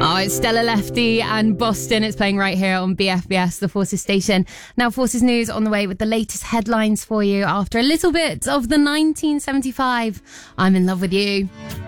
Oh, it's Stella Lefty and Boston. It's playing right here on BFBS, the Forces station. Now, Forces News on the way with the latest headlines for you after a little bit of the 1975 I'm in Love with You.